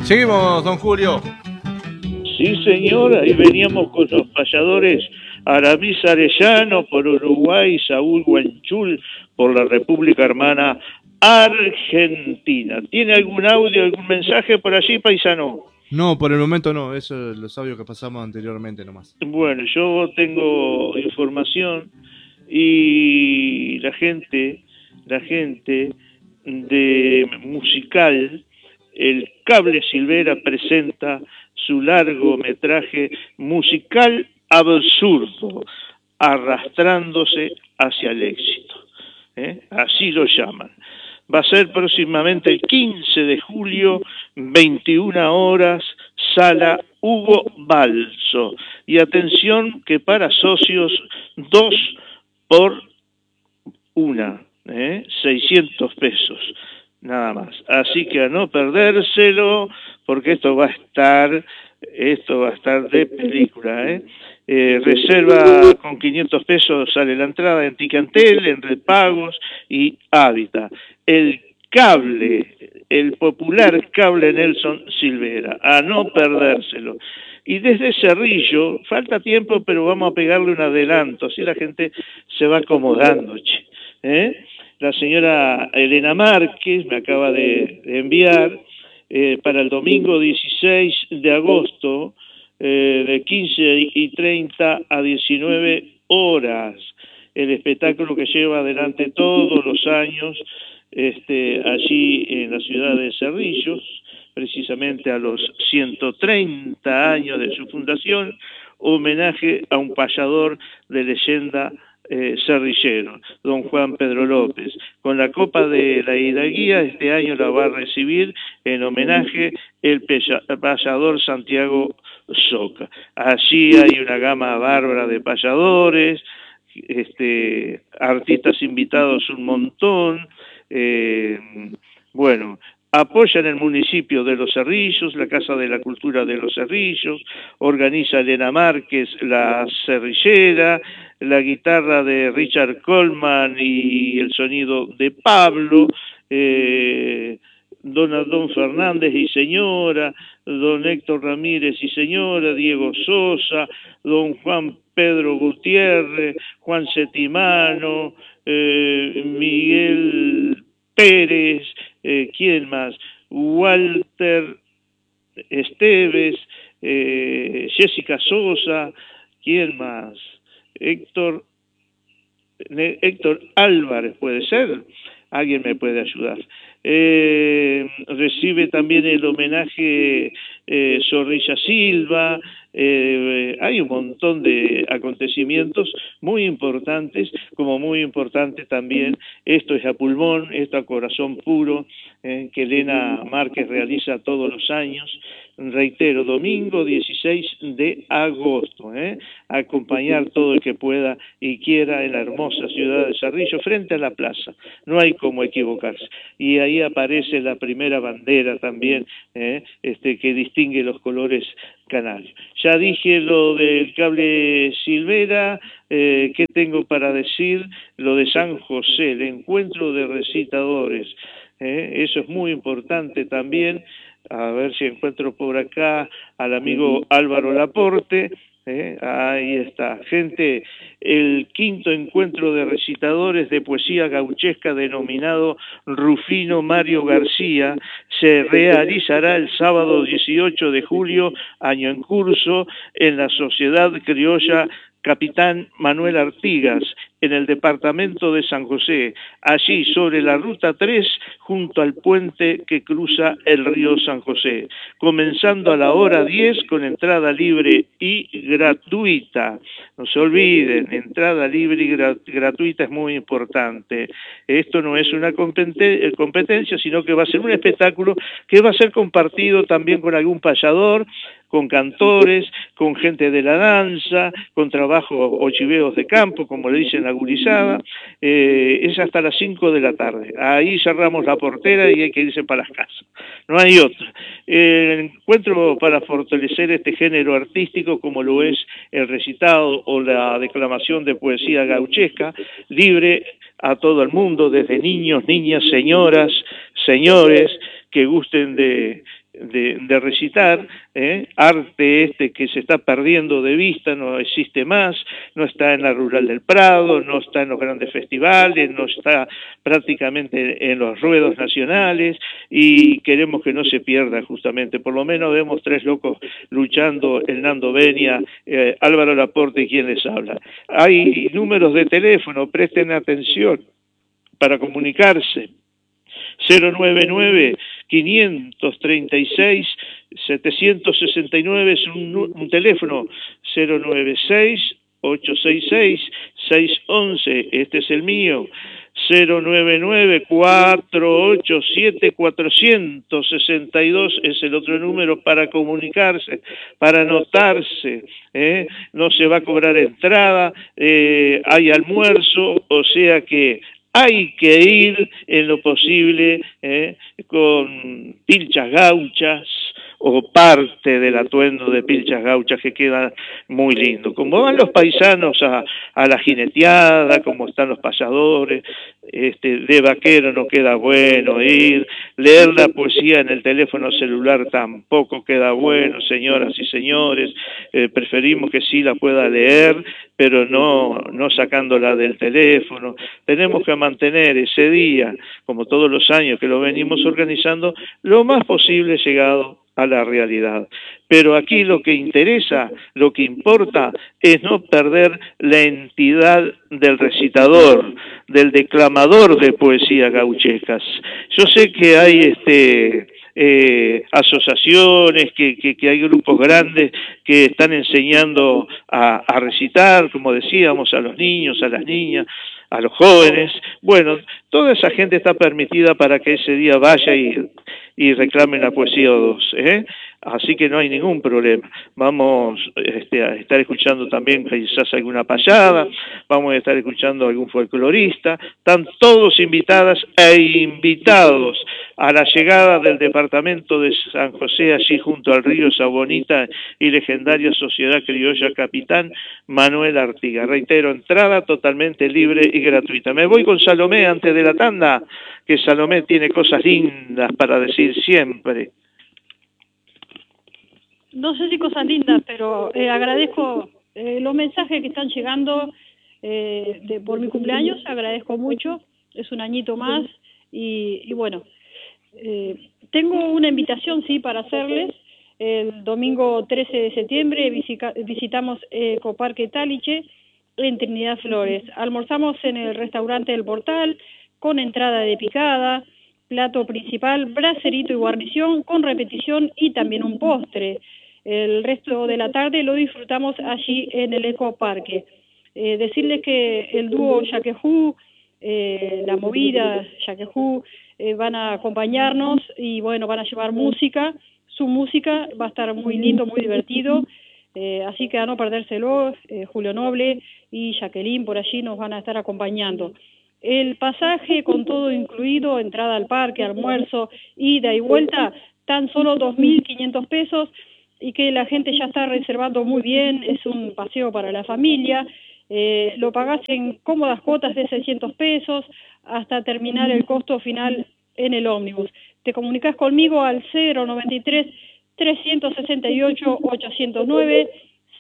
Seguimos, don Julio. Sí, señor, ahí veníamos con los payadores Aramis Arellano por Uruguay, Saúl Guanchul por la República Hermana Argentina. ¿Tiene algún audio, algún mensaje por allí, paisano? No, por el momento no, eso es los audios que pasamos anteriormente nomás. Bueno, yo tengo información y la gente de musical, el Cable Silvera presenta su largometraje musical absurdo, arrastrándose hacia el éxito. Así lo llaman. Va a ser próximamente el 15 de julio, 21 horas, Sala Hugo Balso. Y atención que para socios, 2 por 1, 600 pesos, nada más. Así que a no perdérselo, porque esto va a estar de película, reserva con 500 pesos, sale la entrada en Ticantel, en Redpagos y Hábitat. El popular cable Nelson Silvera, a no perdérselo. Y desde Cerrillo, falta tiempo, pero vamos a pegarle un adelanto, así la gente se va acomodando, La señora Elena Márquez me acaba de enviar para el domingo 16 de agosto, de 15:30 a 19 horas, el espectáculo que lleva adelante todos los años allí en la ciudad de Cerrillos, precisamente a los 130 años de su fundación, homenaje a un payador de leyenda cerrillero, don Juan Pedro López. Con la Copa de la Hidalguía, este año la va a recibir en homenaje el payador Santiago Soca. Allí hay una gama bárbara de payadores, artistas invitados un montón, bueno, apoyan el municipio de Los Cerrillos, la Casa de la Cultura de Los Cerrillos, organiza Elena Márquez la cerrillera, la guitarra de Richard Coleman y el sonido de Pablo, don Fernández y señora, don Héctor Ramírez y señora, Diego Sosa, don Juan Pedro Gutiérrez, Juan Setimano, Miguel Pérez, ¿quién más? Walter Esteves, Jessica Sosa, ¿quién más? Héctor Álvarez, ¿puede ser? Alguien me puede ayudar. Recibe también el homenaje Zorrilla Silva. Hay un montón de acontecimientos muy importantes, como muy importante también, esto es a pulmón, esto a corazón puro, que Elena Márquez realiza todos los años. Reitero, domingo 16 de agosto, acompañar todo el que pueda y quiera en la hermosa ciudad de Cerrillo, frente a la plaza, no hay como equivocarse. Y ahí aparece la primera bandera también, que distingue los colores canarios. Ya dije lo del Cable Silvera, ¿qué tengo para decir? Lo de San José, el encuentro de recitadores, eso es muy importante también. A ver si encuentro por acá al amigo Álvaro Laporte. Ahí está, gente, el 5º encuentro de recitadores de poesía gauchesca denominado Rufino Mario García se realizará el sábado 18 de julio, año en curso, en la Sociedad Criolla Capitán Manuel Artigas, en el departamento de San José, allí sobre la Ruta 3, junto al puente que cruza el río San José, comenzando a la hora 10 con entrada libre y gratuita. No se olviden, entrada libre y gratuita es muy importante. Esto no es una competencia, sino que va a ser un espectáculo que va a ser compartido también con algún payador, con cantores, con gente de la danza, con trabajo o chiveos de campo, como le dicen la gurizada, es hasta las 5 de la tarde. Ahí cerramos la portera y hay que irse para las casas. No hay otra. El encuentro para fortalecer este género artístico, como lo es el recitado o la declamación de poesía gauchesca, libre a todo el mundo, desde niños, niñas, señoras, señores, que gusten de de recitar, arte este que se está perdiendo de vista, no existe más, no está en la Rural del Prado, no está en los grandes festivales, no está prácticamente en los ruedos nacionales, y queremos que no se pierda justamente. Por lo menos vemos tres locos luchando, el Nando Benia, Álvaro Laporte y quien les habla. Hay números de teléfono, presten atención para comunicarse. 099-536-769 es un teléfono, 096-866-611, este es el mío, 099-487-462 es el otro número para comunicarse, para anotarse, no se va a cobrar entrada, hay almuerzo, o sea que hay que ir en lo posible con pilchas gauchas o parte del atuendo de pilchas gauchas que queda muy lindo. Como van los paisanos a la jineteada, como están los payadores, de vaquero no queda bueno ir, leer la poesía en el teléfono celular tampoco queda bueno, señoras y señores, preferimos que sí la pueda leer, pero no sacándola del teléfono. Tenemos que mantener ese día, como todos los años que lo venimos organizando, lo más posible llegado a la realidad. Pero aquí lo que interesa, lo que importa, es no perder la entidad del recitador, del declamador de poesías gauchescas. Yo sé que hay asociaciones, que hay grupos grandes que están enseñando a recitar, como decíamos, a los niños, a las niñas, a los jóvenes. Bueno, toda esa gente está permitida para que ese día vaya y reclamen la poesía o dos, así que no hay ningún problema. Vamos a estar escuchando también quizás alguna payada, vamos a estar escuchando algún folclorista, están todos invitadas e invitados a la llegada del departamento de San José, allí junto al río Sabonita y legendaria Sociedad Criolla Capitán Manuel Artiga. Reitero, entrada totalmente libre y gratuita. Me voy con Salomé antes de la tanda, que Salomé tiene cosas lindas para decir siempre. No sé si cosas lindas, pero agradezco los mensajes que están llegando por mi cumpleaños, agradezco mucho, es un añito más y bueno, tengo una invitación, sí, para hacerles. El domingo 13 de septiembre visitamos Ecoparque Taliche en Trinidad Flores. Almorzamos en el restaurante del Portal con entrada de picada, plato principal, bracerito y guarnición con repetición y también un postre. El resto de la tarde lo disfrutamos allí en el Ecoparque. Decirles que el dúo Yaquejú, la movida Yaquejú, van a acompañarnos y bueno, van a llevar música. Su música va a estar muy lindo, muy divertido, así que a no perdérselo. Julio Noble y Jacqueline por allí nos van a estar acompañando. El pasaje con todo incluido, entrada al parque, almuerzo, ida y vuelta, tan solo 2.500 pesos, y que la gente ya está reservando muy bien, es un paseo para la familia, lo pagás en cómodas cuotas de 600 pesos hasta terminar el costo final en el ómnibus. Te comunicas conmigo al 093-368-809,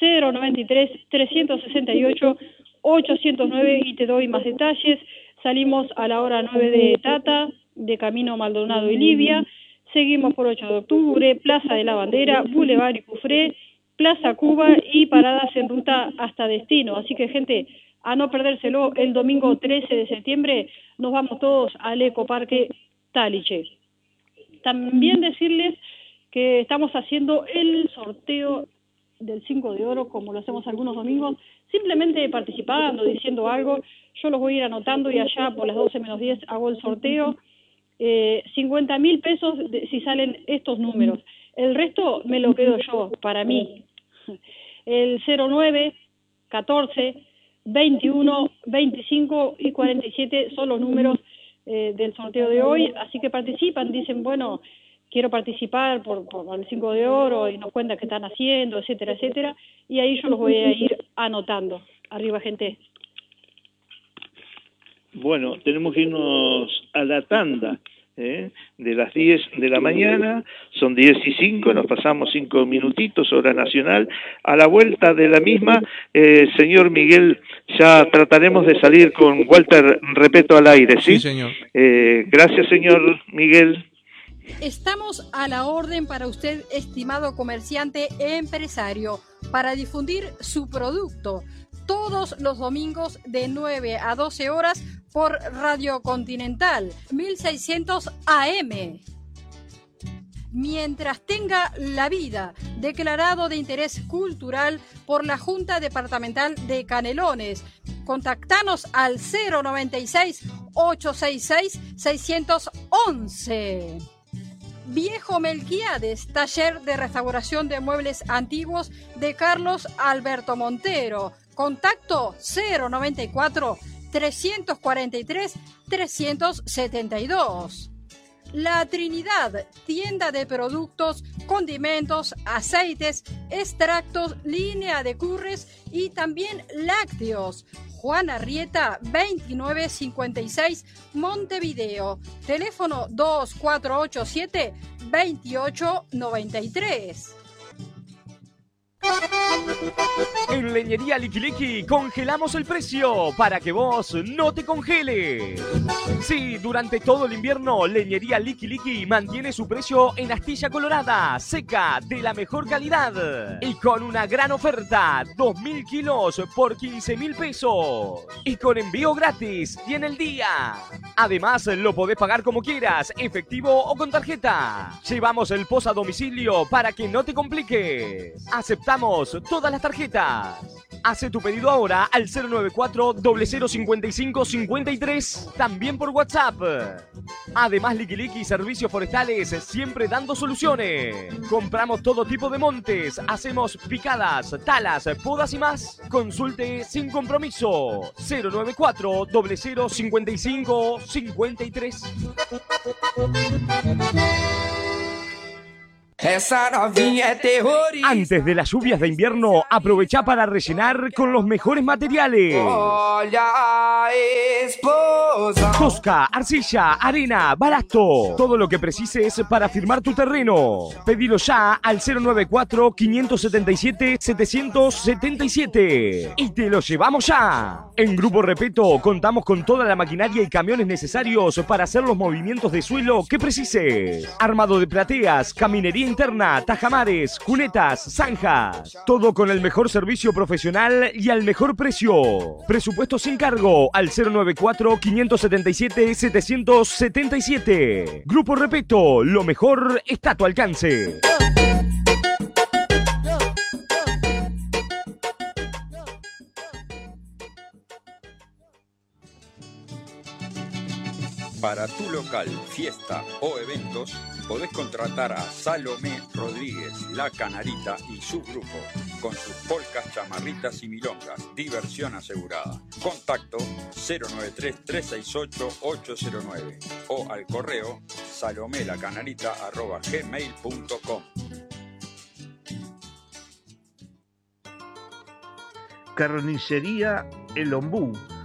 093-368-809 y te doy más detalles. Salimos a la hora 9 de Tata, de Camino Maldonado y Libia. Seguimos por 8 de octubre, Plaza de la Bandera, Boulevard y Cufré, Plaza Cuba y paradas en ruta hasta destino. Así que, gente, a no perdérselo, el domingo 13 de septiembre nos vamos todos al Ecoparque Taliche. También decirles que estamos haciendo el sorteo del 5 de oro, como lo hacemos algunos domingos, simplemente participando, diciendo algo. Yo los voy a ir anotando y allá por las 12 menos 10 hago el sorteo. 50.000 pesos si salen estos números. El resto me lo quedo yo, para mí. El 09, 14, 21, 25 y 47 son los números del sorteo de hoy, así que participan, dicen, bueno, quiero participar por el 5 de oro y nos cuentan qué están haciendo, etcétera, etcétera, y ahí yo los voy a ir anotando. Arriba, gente. Bueno, tenemos que irnos a la tanda, de las 10 de la mañana, son 10:05, nos pasamos 5 minutitos, hora nacional. A la vuelta de la misma, señor Miguel, ya trataremos de salir con Walter Repeto al aire, ¿sí? Sí, señor. Gracias, señor Miguel. Estamos a la orden para usted, estimado comerciante e empresario, para difundir su producto todos los domingos de 9 a 12 horas por Radio Continental 1600 AM. Mientras tenga la vida, declarado de interés cultural por la Junta Departamental de Canelones. Contactanos al 096-866-611. Viejo Melquiades, taller de restauración de muebles antiguos de Carlos Alberto Montero. Contacto 094-343-372. La Trinidad, tienda de productos, condimentos, aceites, extractos, línea de curres y también lácteos. Juan Arrieta, 2956, Montevideo. Teléfono 2487-2893. En Leñería Liqui Liqui congelamos el precio para que vos no te congeles. Sí, durante todo el invierno, Leñería Liqui Liqui mantiene su precio en astilla colorada, seca, de la mejor calidad. Y con una gran oferta, 2.000 kilos por 15.000 pesos. Y con envío gratis y en el día. Además, lo podés pagar como quieras, efectivo o con tarjeta. Llevamos el POS a domicilio para que no te compliques. Aceptamos todas las tarjetas. Hace tu pedido ahora al 094-0055-53, también por WhatsApp. Además, Liqui Liqui Servicios Forestales, siempre dando soluciones. Compramos todo tipo de montes, hacemos picadas, talas, podas y más. Consulte sin compromiso. 094-0055-53. Esa novinha é terrorista. Antes de las lluvias de invierno, aprovecha para rellenar con los mejores materiales. Olha a esposa. Tosca, arcilla, arena, balasto. Todo lo que precises para firmar tu terreno. Pedilo ya al 094-577-777. Y te lo llevamos ya. En Grupo Repeto contamos con toda la maquinaria y camiones necesarios para hacer los movimientos de suelo que precises. Armado de plateas, caminería interna, tajamares, cunetas, zanjas. Todo con el mejor servicio profesional y al mejor precio. Presupuesto sin cargo al 094-577-777. Grupo Repeto, lo mejor está a tu alcance. Para tu local, fiesta o eventos, podés contratar a Salomé Rodríguez, La Canarita y su grupo, con sus polcas, chamarritas y milongas. Diversión asegurada. Contacto 093-368-809 o al correo salomelacanarita@gmail.com. Carnicería El Ombú,